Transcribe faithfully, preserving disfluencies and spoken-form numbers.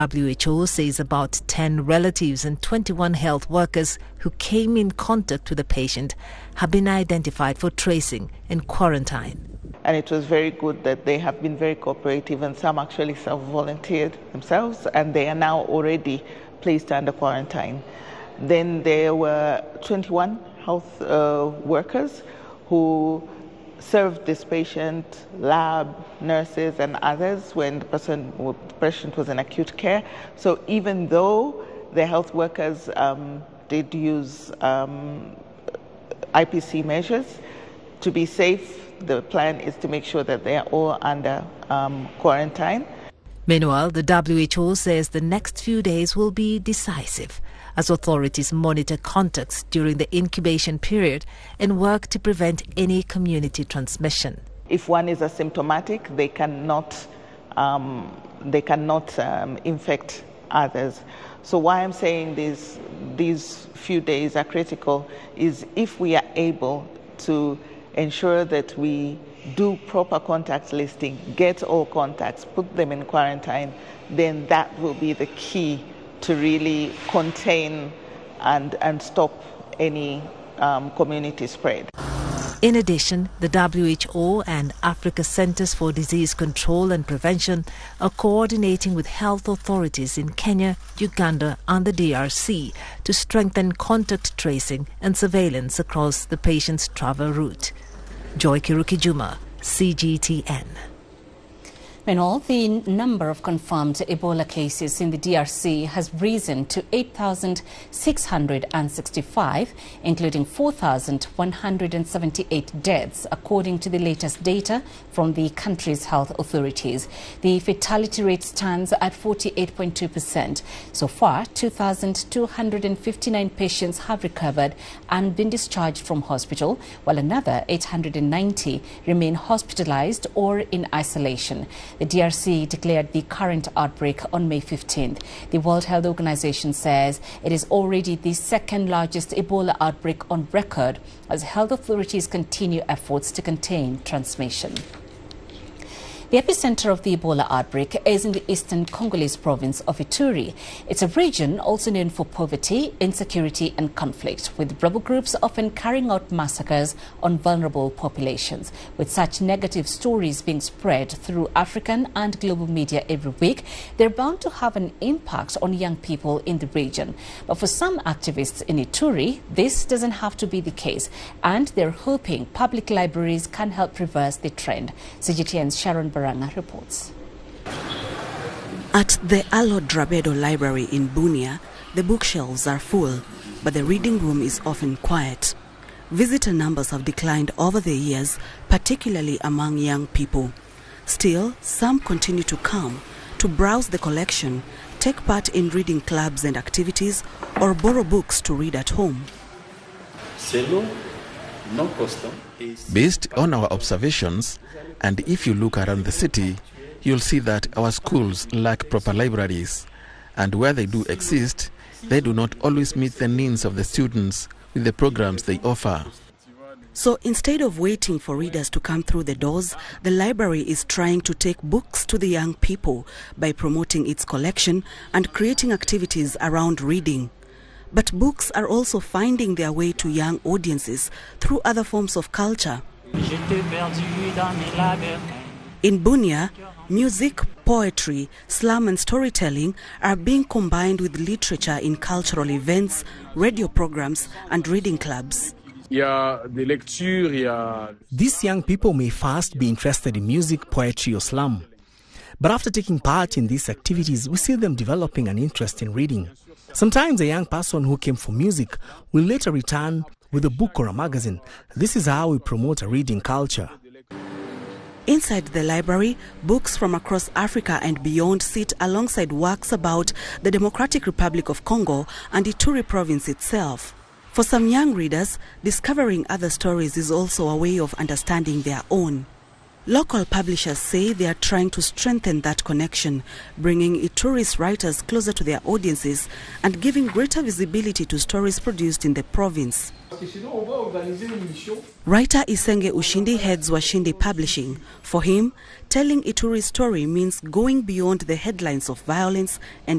W H O says about ten relatives and twenty-one health workers who came in contact with the patient have been identified for tracing and quarantine. And it was very good that they have been very cooperative, and some actually self-volunteered themselves, and they are now already placed under quarantine. Then there were twenty-one health uh, workers who served this patient, lab, nurses and others when the person, the patient was in acute care. So even though the health workers um, did use um, I P C measures, to be safe, the plan is to make sure that they are all under um, quarantine. Meanwhile, the W H O says the next few days will be decisive as authorities monitor contacts during the incubation period and work to prevent any community transmission. If one is asymptomatic, they cannot, um, they cannot um, infect others. So why I'm saying these, these few days are critical is if we are able to ensure that we do proper contact listing, get all contacts, put them in quarantine, then that will be the key to really contain and, and stop any um, community spread. In addition, the W H O and Africa Centers for Disease Control and Prevention are coordinating with health authorities in Kenya, Uganda and the D R C to strengthen contact tracing and surveillance across the patient's travel route. Joy Kiruki Juma, C G T N. Meanwhile, the number of confirmed Ebola cases in the D R C has risen to eight thousand six hundred sixty-five, including four thousand one hundred seventy-eight deaths, according to the latest data from the country's health authorities. The fatality rate stands at forty-eight point two percent. So far, two thousand two hundred fifty-nine patients have recovered and been discharged from hospital, while another eight hundred ninety remain hospitalized or in isolation. The D R C declared the current outbreak on May fifteenth. The World Health Organization says it is already the second largest Ebola outbreak on record as health authorities continue efforts to contain transmission. The epicenter of the Ebola outbreak is in the eastern Congolese province of Ituri. It's a region also known for poverty, insecurity and conflict, with rebel groups often carrying out massacres on vulnerable populations. With such negative stories being spread through African and global media every week, they're bound to have an impact on young people in the region. But for some activists in Ituri, this doesn't have to be the case, and they're hoping public libraries can help reverse the trend. C G T N's Sharon Baranga reports. At the Alo Drabedo Library in Bunia, the bookshelves are full, but the reading room is often quiet. Visitor numbers have declined over the years, particularly among young people. Still, some continue to come to browse the collection, take part in reading clubs and activities, or borrow books to read at home. Based on our observations, and if you look around the city, you'll see that our schools lack proper libraries, and where they do exist, they do not always meet the needs of the students with the programs they offer. So instead of waiting for readers to come through the doors, the library is trying to take books to the young people by promoting its collection and creating activities around reading. But books are also finding their way to young audiences through other forms of culture. In Bunia, music, poetry, slam and storytelling are being combined with literature in cultural events, radio programs and reading clubs. These young people may first be interested in music, poetry or slam. But after taking part in these activities, we see them developing an interest in reading. Sometimes a young person who came for music will later return with a book or a magazine. This is how we promote a reading culture. Inside the library, books from across Africa and beyond sit alongside works about the Democratic Republic of Congo and Ituri province itself. For some young readers, discovering other stories is also a way of understanding their own. Local publishers say they are trying to strengthen that connection, bringing Ituri's writers closer to their audiences and giving greater visibility to stories produced in the province. Writer Isenge Ushindi heads Washindi Publishing. For him, telling Ituri's story means going beyond the headlines of violence and